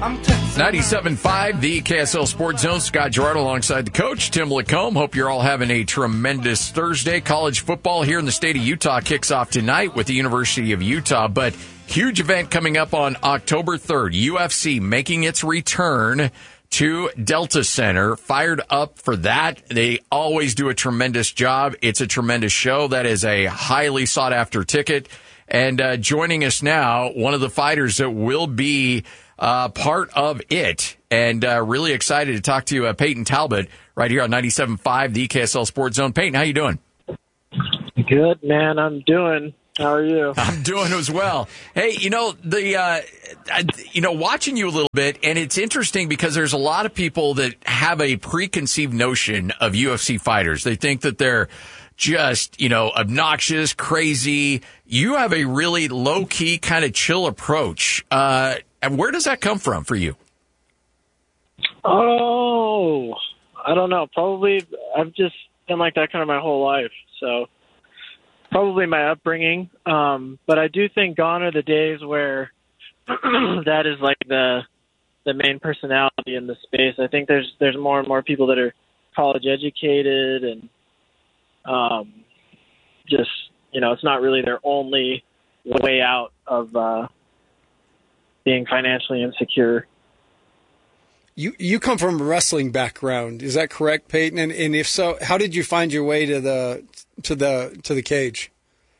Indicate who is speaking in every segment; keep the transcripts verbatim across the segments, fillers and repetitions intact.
Speaker 1: ninety-seven point five, the K S L Sports Zone. Scott Gerardo alongside the coach, Tim Lacombe. Hope you're all having a tremendous Thursday. College football here in the state of Utah kicks off tonight with the University of Utah, but huge event coming up on October third. U F C making its return to Delta Center. Fired up for that. They always do a tremendous job. It's a tremendous show. That is a highly sought-after ticket. And uh, joining us now, one of the fighters that will be uh, part of it. And uh, really excited to talk to uh, Peyton Talbot right here on ninety-seven point five, the K S L Sports Zone. Peyton, how you doing?
Speaker 2: Good, man. I'm doing. How are you?
Speaker 1: I'm doing as well. Hey, you know, the uh, you know, watching you a little bit, and it's interesting because there's a lot of people that have a preconceived notion of U F C fighters. They think that they're just, you know, obnoxious, crazy. You have a really low-key, kind of chill approach. Uh, and where does that come from for you?
Speaker 2: Oh, I don't know. Probably I've just been like that kind of my whole life. So probably my upbringing. Um, but I do think gone are the days where that is like the the main personality in the space. I think there's there's more and more people that are college educated and um, just, you know, it's not really their only way out of uh, being financially insecure.
Speaker 3: You you come from a wrestling background, is that correct, Peyton? And, and if so, how did you find your way to the to the to the cage?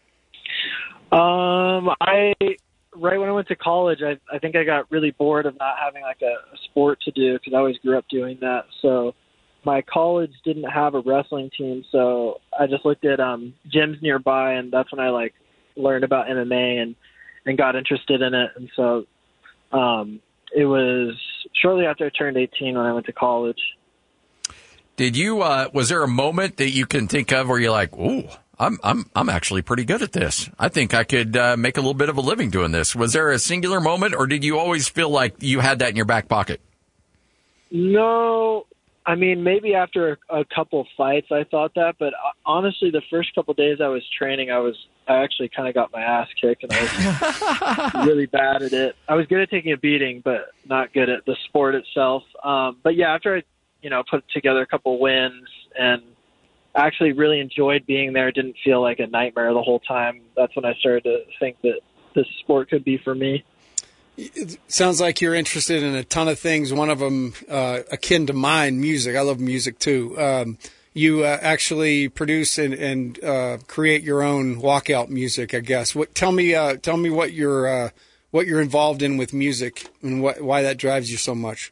Speaker 2: Um, I right when I went to college, I I think I got really bored of not having like a, a sport to do because I always grew up doing that. So my college didn't have a wrestling team, so I just looked at um gyms nearby, and that's when I like learned about M M A and and got interested in it. And so um it was shortly after I turned eighteen when I went to college.
Speaker 1: Did you uh was there a moment that you can think of where you're like, ooh, I'm I'm I'm actually pretty good at this. I think I could uh, make a little bit of a living doing this. Was there a singular moment, or did you always feel like you had that in your back pocket?
Speaker 2: No, I mean, maybe after a, a couple fights I thought that, but honestly, the first couple days I was training, I was I actually kind of got my ass kicked, and I was really bad at it. I was good at taking a beating, but not good at the sport itself. Um, but yeah, after I, you know, put together a couple wins and actually really enjoyed being there, didn't feel like a nightmare the whole time, that's when I started to think that this sport could be for me.
Speaker 3: It sounds like you're interested in a ton of things. One of them uh, akin to mine, music. I love music too. Um, you uh, actually produce and, and uh, create your own walkout music, I guess. What? Tell me, uh, tell me what you're uh, what you're involved in with music and what, why that drives you so much.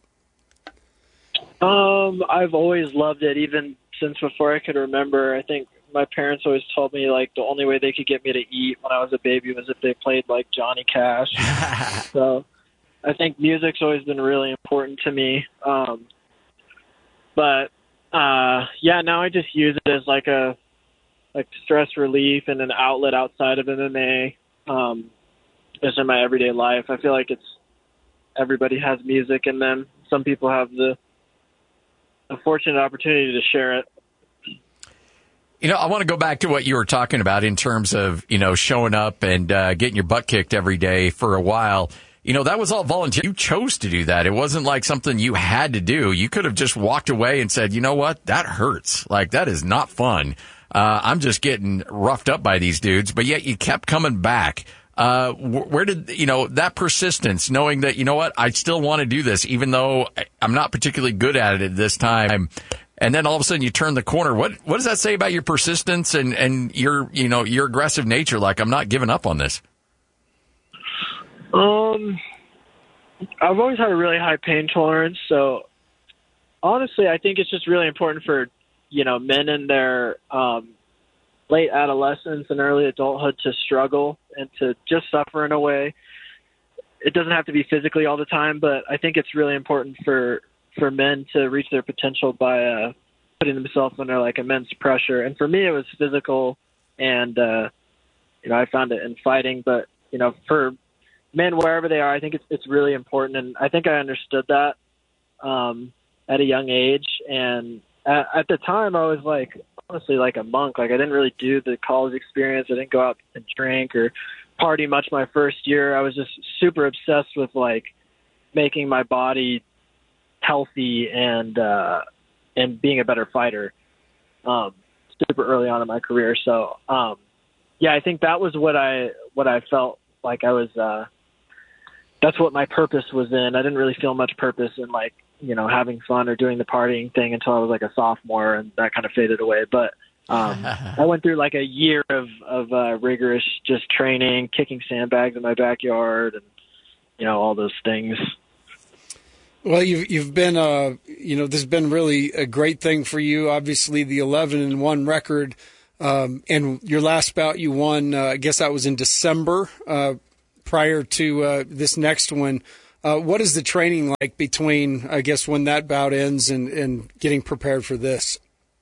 Speaker 2: Um, I've always loved it, even since before I could remember. I think my parents always told me like the only way they could get me to eat when I was a baby was if they played like Johnny Cash. So I think music's always been really important to me. Um, but uh, yeah, now I just use it as like a like stress relief and an outlet outside of M M A, um, just in my everyday life. I feel like it's everybody has music in them. Some people have the, the fortunate opportunity to share it.
Speaker 1: You know, I want to go back to what you were talking about in terms of, you know, showing up and uh, getting your butt kicked every day for a while. You know, that was all volunteer. You chose to do that. It wasn't like something you had to do. You could have just walked away and said, you know what, that hurts. Like, that is not fun. Uh, I'm just getting roughed up by these dudes. But yet you kept coming back. Uh, where did, you know, that persistence, knowing that, you know what, I still want to do this, even though I'm not particularly good at it at this time. And then all of a sudden you turn the corner. What what does that say about your persistence and, and your, you know, your aggressive nature? Like, I'm not giving up on this.
Speaker 2: Um, I've always had a really high pain tolerance. So honestly, I think it's just really important for, you know, men in their um, late adolescence and early adulthood to struggle and to just suffer in a way. It doesn't have to be physically all the time, but I think it's really important for for men to reach their potential by uh, putting themselves under like immense pressure. And for me, it was physical, and uh, you know, I found it in fighting. But you know, for men wherever they are, I think it's it's really important, and I think I understood that um, at a young age. And at, at the time, I was like honestly like a monk. Like I didn't really do the college experience. I didn't go out and drink or party much my first year. I was just super obsessed with like making my body healthy and uh, and being a better fighter um, super early on in my career. So, um, yeah, I think that was what I what I felt like I was. Uh, that's what my purpose was in. I didn't really feel much purpose in like you know having fun or doing the partying thing until I was like a sophomore, and that kind of faded away. But um, I went through like a year of of uh, rigorous just training, kicking sandbags in my backyard, and you know all those things.
Speaker 3: Well, you've you've been uh you know this has been really a great thing for you. Obviously, the eleven and one record, um, and your last bout you won. Uh, I guess that was in December, uh, prior to uh, this next one. Uh, what is the training like between, I guess, when that bout ends and, and getting prepared for this?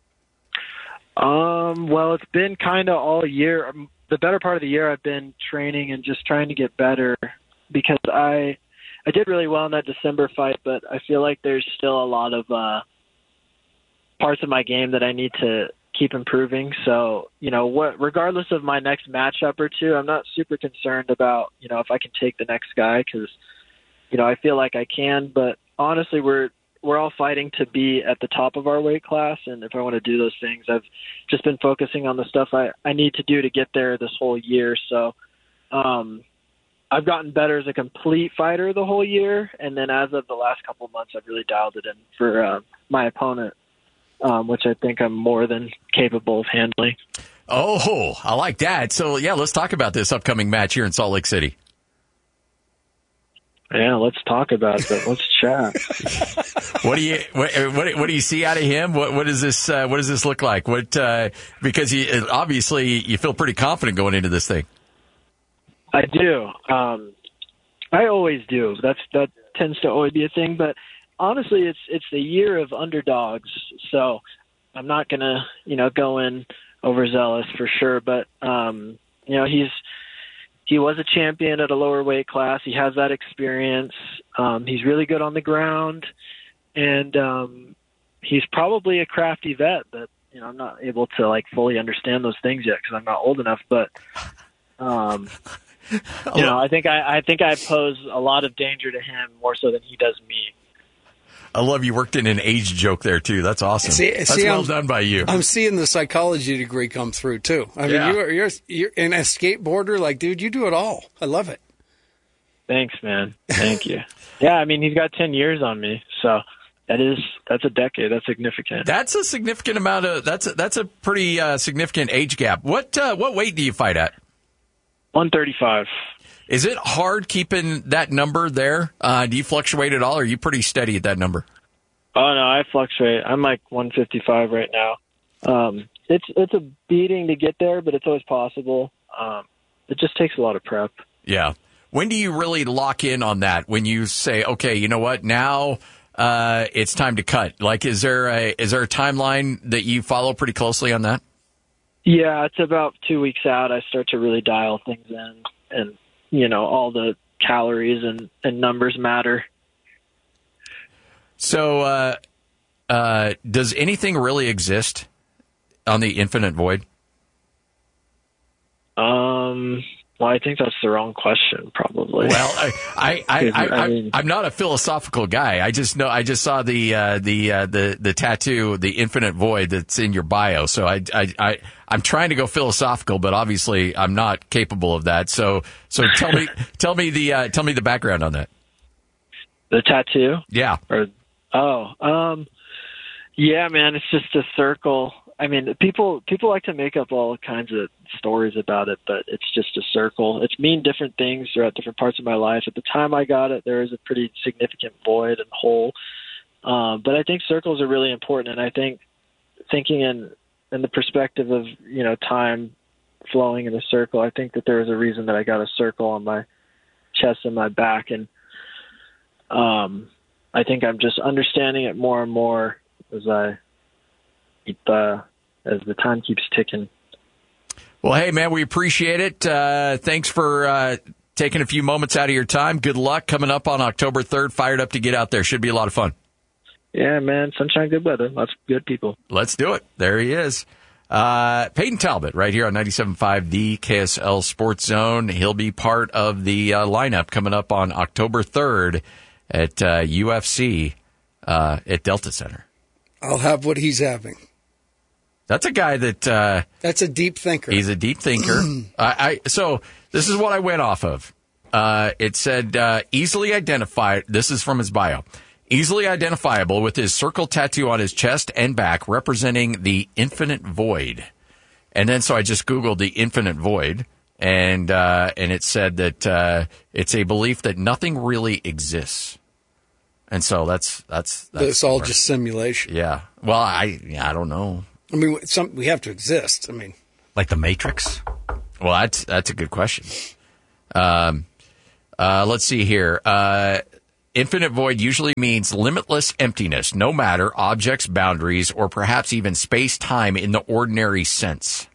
Speaker 2: Um, well, it's been kind of all year. The better part of the year, I've been training and just trying to get better because I. I did really well in that December fight, but I feel like there's still a lot of uh, parts of my game that I need to keep improving. So, you know, what, regardless of my next matchup or two, I'm not super concerned about, you know, if I can take the next guy because, you know, I feel like I can. But honestly, we're we're all fighting to be at the top of our weight class, and if I want to do those things, I've just been focusing on the stuff I, I need to do to get there this whole year. So, um I've gotten better as a complete fighter the whole year, and then as of the last couple of months, I've really dialed it in for uh, my opponent, um, which I think I'm more than capable of handling.
Speaker 1: Oh, I like that. So, yeah, let's talk about this upcoming match here in Salt Lake City.
Speaker 2: Yeah, let's talk about it. Let's chat.
Speaker 1: What do you what, what what do you see out of him? What what does this uh, what does this look like? What uh, because you, obviously you feel pretty confident going into this thing.
Speaker 2: I do. Um, I always do. That's that tends to always be a thing. But honestly, it's it's the year of underdogs. So I'm not gonna you know go in overzealous for sure. But um, you know he's he was a champion at a lower weight class. He has that experience. Um, he's really good on the ground, and um, he's probably a crafty vet. That you know I'm not able to like fully understand those things yet because I'm not old enough. But um, You know, I think I, I think I pose a lot of danger to him more so than he does me.
Speaker 1: I love you worked in an age joke there too. That's awesome.
Speaker 3: See,
Speaker 1: That's
Speaker 3: see,
Speaker 1: well
Speaker 3: I'm,
Speaker 1: done by you.
Speaker 3: I'm seeing the psychology degree come through too. I mean,
Speaker 1: Yeah.
Speaker 3: you're, you're you're in a skateboarder, like, dude, you do it all. I love it.
Speaker 2: Thanks, man. Thank you. Yeah, I mean, he's got ten years on me, so that is that's a decade. That's significant.
Speaker 1: That's a significant amount of. That's a, that's a pretty uh, significant age gap. What uh, what weight do you fight at?
Speaker 2: one thirty-five.
Speaker 1: Is it hard keeping that number there? Uh, do you fluctuate at all, or are you pretty steady at that number?
Speaker 2: Oh, no, I fluctuate. I'm like one fifty-five right now. Um, it's it's a beating to get there, but it's always possible. Um, it just takes a lot of prep.
Speaker 1: Yeah. When do you really lock in on that? When you say, okay, you know what, now uh, it's time to cut. Like, is there a is there a timeline that you follow pretty closely on that?
Speaker 2: Yeah, it's about two weeks out. I start to really dial things in, and you know, all the calories and, and numbers matter.
Speaker 1: So, uh, uh, does anything really exist on the infinite void?
Speaker 2: Um. Well, I think that's the wrong question, probably.
Speaker 1: Well, I, I, I, I,
Speaker 2: I mean,
Speaker 1: I'm not a philosophical guy. I just know, I just saw the, uh, the, uh, the, the tattoo, the infinite void that's in your bio. So I, I, I, I'm trying to go philosophical, but obviously I'm not capable of that. So, so tell me, tell me the, uh, tell me the background on that.
Speaker 2: The tattoo?
Speaker 1: Yeah.
Speaker 2: Or, oh, um, yeah, man, it's just a circle. I mean, people people like to make up all kinds of stories about it, but it's just a circle. It's mean different things throughout different parts of my life. At the time I got it, there was a pretty significant void and hole. Um, but I think circles are really important, and I think thinking in in the perspective of, you know, time flowing in a circle, I think that there was a reason that I got a circle on my chest and my back, and um, I think I'm just understanding it more and more as I keep, uh, as the time keeps ticking.
Speaker 1: Well, hey, man, we appreciate it. Uh, thanks for uh, taking a few moments out of your time. Good luck coming up on October third. Fired up to get out there. Should be a lot of fun.
Speaker 2: Yeah, man. Sunshine, good weather. Lots of good people.
Speaker 1: Let's do it. There he is. Uh, Peyton Talbot right here on ninety-seven point five, the K S L Sports Zone. He'll be part of the uh, lineup coming up on October third at uh, U F C uh, at Delta Center.
Speaker 3: I'll have what he's having.
Speaker 1: That's a guy that... Uh,
Speaker 3: That's a deep thinker.
Speaker 1: He's a deep thinker. I, I So this is what I went off of. Uh, it said, uh, easily identified... This is from his bio. Easily identifiable with his circle tattoo on his chest and back representing the infinite void. And then so I just Googled the infinite void, and uh, and it said that uh, it's a belief that nothing really exists. And so that's... that's, that's
Speaker 3: It's all
Speaker 1: where,
Speaker 3: just simulation.
Speaker 1: Yeah. Well, I yeah, I don't know.
Speaker 3: I mean, some, we have to exist. I mean...
Speaker 4: Like the Matrix?
Speaker 1: Well, that's that's a good question. Um, uh, let's see here. Uh, infinite void usually means limitless emptiness, no matter objects, boundaries, or perhaps even space-time in the ordinary sense.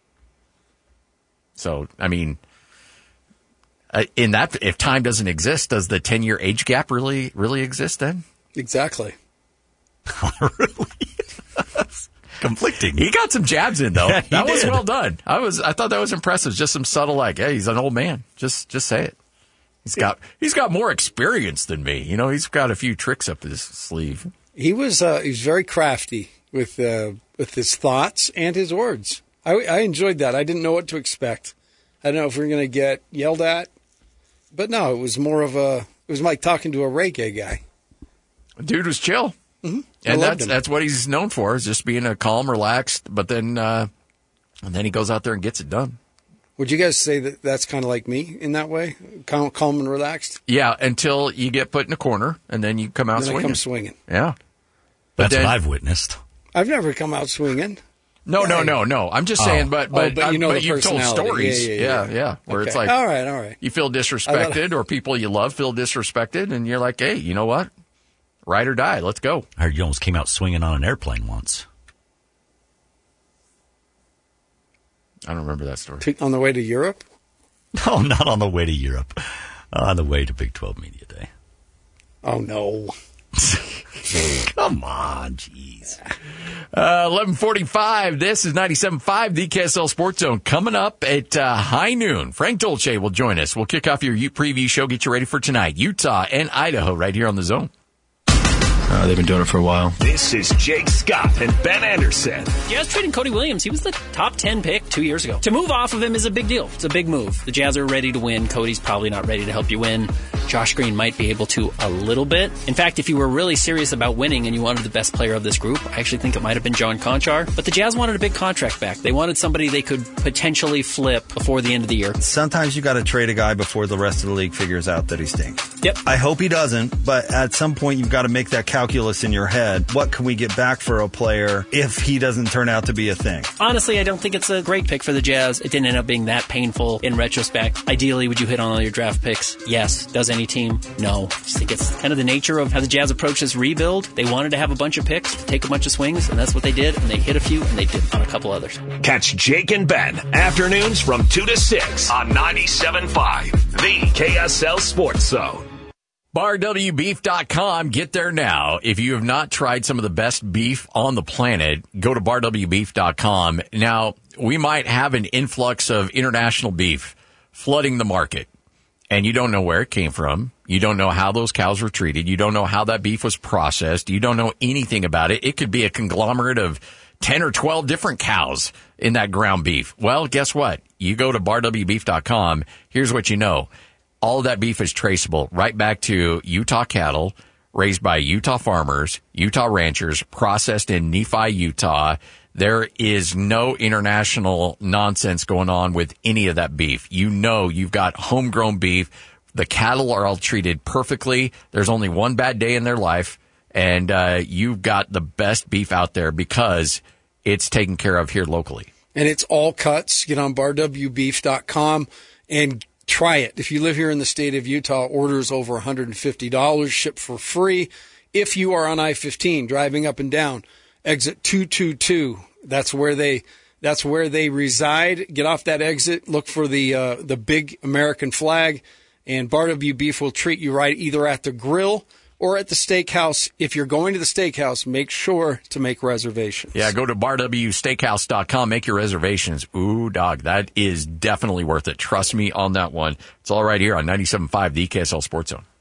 Speaker 1: So, I mean, uh, in that, if time doesn't exist, does the ten-year age gap really really exist then?
Speaker 3: Exactly.
Speaker 4: Really? Conflicting.
Speaker 1: He got some jabs in though.
Speaker 4: Yeah, he
Speaker 1: that was
Speaker 4: did.
Speaker 1: well done. I was I thought that was impressive. Just some subtle like, hey, he's an old man. Just just say it. He's got he's got more experience than me. You know, he's got a few tricks up his sleeve.
Speaker 3: He was uh, he was very crafty with uh, with his thoughts and his words. I, I enjoyed that. I didn't know what to expect. I don't know if we were going to get yelled at, but no, it was more of a. It was like talking to a reggae guy.
Speaker 1: Dude was chill,
Speaker 3: Mm-hmm.
Speaker 1: and that's that's what he's known for, is just being a calm, relaxed. But then uh, and then he goes out there and gets it done.
Speaker 3: Would you guys say that that's kind of like me in that way, calm, calm and relaxed?
Speaker 1: Yeah, until you get put in a corner, and then you come out
Speaker 3: And then I
Speaker 1: swinging.
Speaker 3: come swinging.
Speaker 1: Yeah, but
Speaker 4: That's
Speaker 1: then,
Speaker 4: what I've witnessed.
Speaker 3: I've never come out swinging.
Speaker 1: no, no,
Speaker 3: Yeah.
Speaker 1: no, no. I'm just
Speaker 4: Oh.
Speaker 1: saying, but but,
Speaker 3: Oh, but you know
Speaker 1: but
Speaker 3: the
Speaker 1: you've told
Speaker 3: personality.
Speaker 1: stories,
Speaker 3: Yeah, yeah, yeah.
Speaker 1: where
Speaker 3: Okay.
Speaker 1: it's like,
Speaker 3: all right, all right.
Speaker 1: you feel disrespected, or people you love feel disrespected, and you're like, hey, you know what? Ride or die. Let's go.
Speaker 4: I heard you almost came out swinging on an airplane once.
Speaker 1: I don't remember that story.
Speaker 3: To- on the way to Europe?
Speaker 4: No, not on the way to Europe. On the way to Big twelve Media Day.
Speaker 3: Oh, no.
Speaker 4: Come on, jeez.
Speaker 1: Uh, eleven forty-five. This is ninety-seven point five, the K S L Sports Zone. Coming up at uh, high noon, Frank Dolce will join us. We'll kick off your U preview show, get you ready for tonight. Utah and Idaho right here on the Zone.
Speaker 5: Uh, they've been doing it for a while.
Speaker 6: This is Jake Scott and Ben Anderson.
Speaker 7: Jazz trading Cody Williams. He was the top ten pick two years ago. To move off of him is a big deal. It's a big move. The Jazz are ready to win. Cody's probably not ready to help you win. Josh Green might be able to a little bit. In fact, if you were really serious about winning and you wanted the best player of this group, I actually think it might have been John Conchar. But the Jazz wanted a big contract back. They wanted somebody they could potentially flip before the end of the year.
Speaker 8: Sometimes you got to trade a guy before the rest of the league figures out that he stinks.
Speaker 7: Yep.
Speaker 8: I hope he doesn't, but at some point you've got to make that calculus in your head. What can we get back for a player if he doesn't turn out to be a thing?
Speaker 7: Honestly, I don't think it's a great pick for the Jazz. It didn't end up being that painful in retrospect. Ideally, would you hit on all your draft picks? Yes. Does any team? No. I just think it's kind of the nature of how the Jazz approach this rebuild. They wanted to have a bunch of picks, take a bunch of swings, and that's what they did, and they hit a few, and they did on a couple others.
Speaker 6: Catch Jake and Ben afternoons from two to six on ninety-seven point five, the K S L Sports Zone.
Speaker 1: bar w beef dot com. Get there now. If you have not tried some of the best beef on the planet, go to bar w beef dot com. Now, we might have an influx of international beef flooding the market, and you don't know where it came from. You don't know how those cows were treated. You don't know how that beef was processed. You don't know anything about it. It could be a conglomerate of ten or twelve different cows in that ground beef. Well, guess what? You go to bar w beef dot com. Here's what you know. All of that beef is traceable right back to Utah cattle raised by Utah farmers, Utah ranchers, processed in Nephi, Utah. There is no international nonsense going on with any of that beef. You know you've got homegrown beef. The cattle are all treated perfectly. There's only one bad day in their life, and uh, you've got the best beef out there because it's taken care of here locally.
Speaker 3: And it's all cuts. Get on bar w beef dot com and try it. If you live here in the state of Utah, orders over one hundred fifty dollars, ship for free. If you are on I fifteen driving up and down, exit two two two, that's where they that's where they reside. Get off that exit, look for the uh, the big American flag, and Bar W Beef will treat you right either at the grill or at the steakhouse. If you're going to the steakhouse, make sure to make reservations.
Speaker 1: Yeah, go to bar w steakhouse dot com. Make your reservations. Ooh, dog, that is definitely worth it. Trust me on that one. It's all right here on ninety-seven point five, the K S L Sports Zone.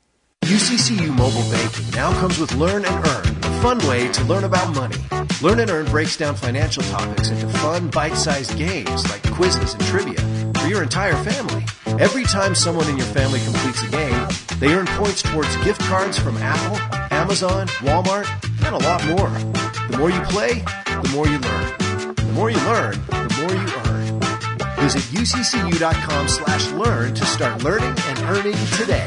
Speaker 9: U C C U Mobile Banking now comes with Learn and Earn, a fun way to learn about money. Learn and Earn breaks down financial topics into fun, bite-sized games like quizzes and trivia for your entire family. Every time someone in your family completes a game, they earn points towards gift cards from Apple, Amazon, Walmart, and a lot more. The more you play, the more you learn. The more you learn, the more you earn. Visit uccu.com slash learn to start learning and earning today.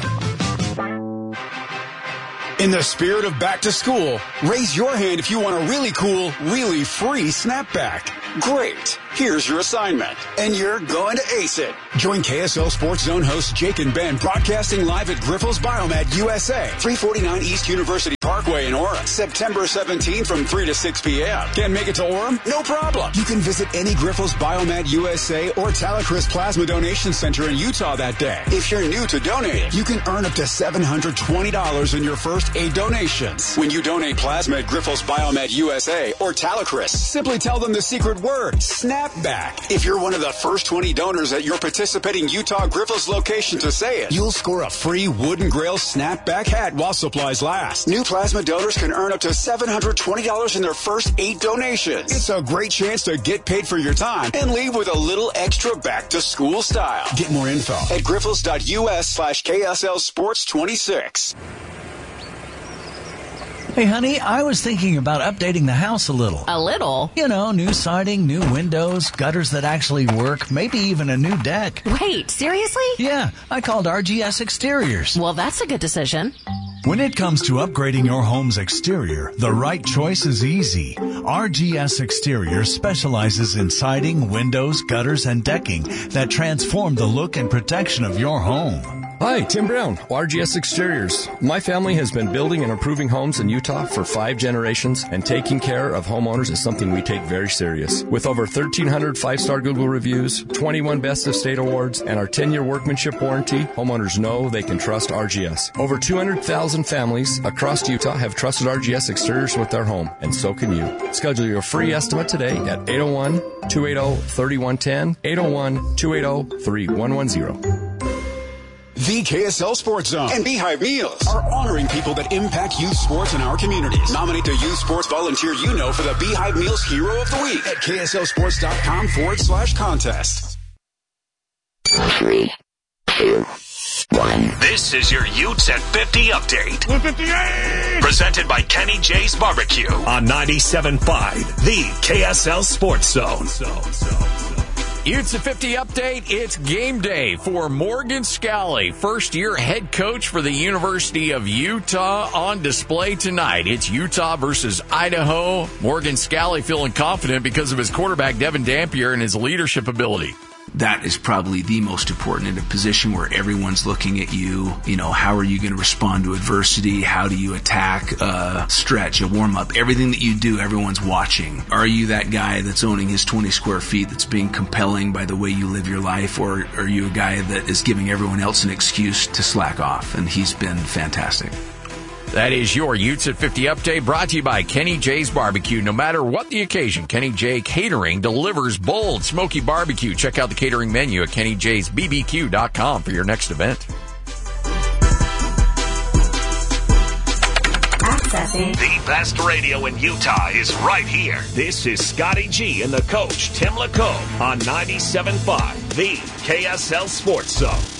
Speaker 10: In the spirit of back to school, raise your hand if you want a really cool, really free snapback. Great. Here's your assignment. And you're going to ace it. Join K S L Sports Zone hosts Jake and Ben broadcasting live at Grifols Biomed U S A, three forty-nine East University Parkway in Orem, September seventeenth from three to six p.m. Can't make it to Orem? No problem. You can visit any Grifols Biomed U S A or Talacris Plasma Donation Center in Utah that day. If you're new to donating, you can earn up to seven hundred twenty dollars in your first eight donations. When you donate plasma at Grifols Biomed U S A or Talacris, simply tell them the secret word, snapback. If you're one of the first twenty donors at your participating Utah Grifols location to say it, you'll score a free Wooden Grail snapback hat while supplies last. New plasma donors can earn up to seven hundred twenty dollars in their first eight donations. It's a great chance to get paid for your time and leave with a little extra back to school style. Get more info at grifols.us slash KSL Sports 26.
Speaker 11: Hey, honey, I was thinking about updating the house a little.
Speaker 12: A little?
Speaker 11: You know, new siding, new windows, gutters that actually work, maybe even a new deck.
Speaker 12: Wait, seriously?
Speaker 11: Yeah, I called R G S Exteriors.
Speaker 12: Well, that's a good decision.
Speaker 13: When it comes to upgrading your home's exterior, the right choice is easy. R G S Exteriors specializes in siding, windows, gutters, and decking that transform the look and protection of your home.
Speaker 14: Hi, Tim Brown, R G S Exteriors. My family has been building and improving homes in Utah for five generations, and taking care of homeowners is something we take very serious. With over thirteen hundred five-star Google reviews, twenty-one Best of State awards, and our ten-year workmanship warranty, homeowners know they can trust R G S. Over two hundred thousand families across Utah have trusted R G S Exteriors with their home, and so can you. Schedule your free estimate today at eight oh one, two eight oh, three one one zero, eight oh one, two eight oh, three one one zero.
Speaker 10: The K S L Sports Zone and Beehive Meals are honoring people that impact youth sports in our communities. Nominate the youth sports volunteer you know for the Beehive Meals Hero of the Week at kslsports.com forward slash contest.
Speaker 6: Three, two, one. This is your Utes at fifty update. one fifty-eight! Presented by Kenny J's Barbecue on ninety-seven point five, the K S L Sports Zone. So, so.
Speaker 1: Utes at fifty update. It's game day for Morgan Scalley, first-year head coach for the University of Utah, on display tonight. It's Utah versus Idaho. Morgan Scalley feeling confident because of his quarterback, Devin Dampier, and his leadership ability.
Speaker 15: That is probably the most important in a position where everyone's looking at you. You know, how are you going to respond to adversity? How do you attack a stretch, a warm-up? Everything that you do, everyone's watching. Are you that guy that's owning his twenty square feet that's being compelling by the way you live your life? Or are you a guy that is giving everyone else an excuse to slack off? And he's been fantastic.
Speaker 1: That is your Utes at fifty update, brought to you by Kenny J's Barbecue. No matter what the occasion, Kenny J Catering delivers bold, smoky barbecue. Check out the catering menu at kenny j's b b q dot com for your next event.
Speaker 6: Accessing. The best radio in Utah is right here. This is Scotty G and the coach, Tim Lacombe, on ninety-seven point five, the K S L Sports Zone.